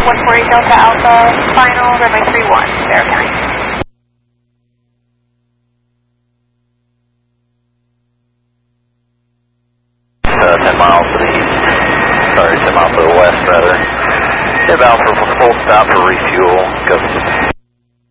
140 Delta Alpha, final, runway 31, Sarah County. 10 miles to the east, sorry, 10 miles to the west rather. Inbound for full stop for refuel, go.